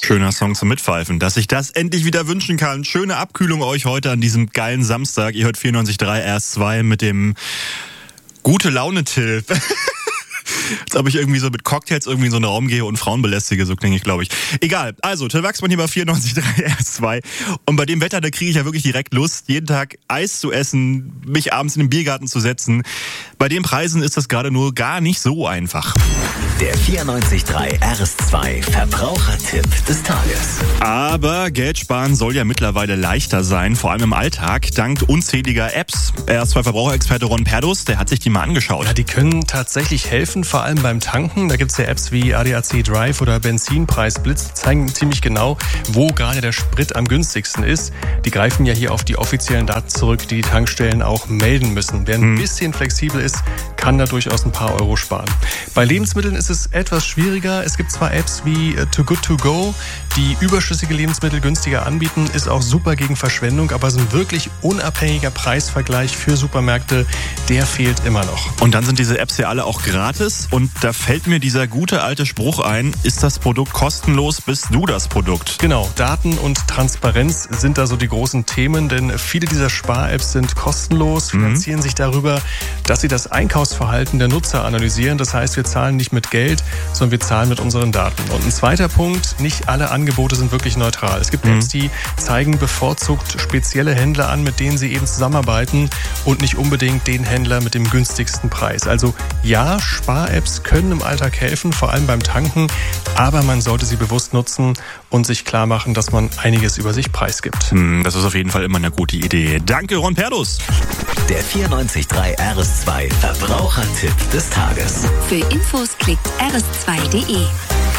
Schöner Song zum Mitpfeifen, dass ich das endlich wieder wünschen kann. Schöne Abkühlung euch heute an diesem geilen Samstag. Ihr hört 94.3 RS2 mit dem Gute-Laune-Till. Als ob ich irgendwie so mit Cocktails irgendwie in so einen Raum gehe und Frauen belästige, so klinge ich, glaube ich. Egal, also Till Wachsmann hier bei 94.3 RS2 und bei dem Wetter, da kriege ich ja wirklich direkt Lust, jeden Tag Eis zu essen, mich abends in den Biergarten zu setzen. Bei den Preisen ist das gerade nur gar nicht so einfach. Der 94.3 RS2 Verbrauchertipp des Tages. Aber Geld sparen soll ja mittlerweile leichter sein, vor allem im Alltag, dank unzähliger Apps. RS2 Verbraucherexperte Ron Perdus, der hat sich die mal angeschaut. Ja, die können tatsächlich helfen, vor allem beim Tanken. Da gibt es ja Apps wie ADAC Drive oder Benzinpreis Blitz, die zeigen ziemlich genau, wo gerade der Sprit am günstigsten ist. Die greifen ja hier auf die offiziellen Daten zurück, die die Tankstellen auch melden müssen. Wer ein bisschen flexibel ist, kann da durchaus ein paar Euro sparen. Bei Lebensmitteln ist es etwas schwieriger. Es gibt zwar Apps wie Too Good To Go, die überschüssige Lebensmittel günstiger anbieten, ist auch super gegen Verschwendung, aber so ein wirklich unabhängiger Preisvergleich für Supermärkte, der fehlt immer noch. Und dann sind diese Apps ja alle auch gratis und da fällt mir dieser gute alte Spruch ein, ist das Produkt kostenlos, bist du das Produkt. Genau, Daten und Transparenz sind da so die großen Themen, denn viele dieser Spar-Apps sind kostenlos, finanzieren sich darüber, dass sie das Einkaufsverhalten der Nutzer analysieren. Das heißt, wir zahlen nicht mit Geld, sondern wir zahlen mit unseren Daten. Und ein zweiter Punkt, nicht alle Angebote sind wirklich neutral. Es gibt Apps, die zeigen bevorzugt spezielle Händler an, mit denen sie eben zusammenarbeiten und nicht unbedingt den Händler mit dem günstigsten Preis. Also ja, Spar-Apps können im Alltag helfen, vor allem beim Tanken, aber man sollte sie bewusst nutzen und sich klar machen, dass man einiges über sich preisgibt. Das ist auf jeden Fall immer eine gute Idee. Danke, Ron Perdus. Der 94.3 RS2 Verbrauchertipp des Tages. Für Infos klickt rs2.de.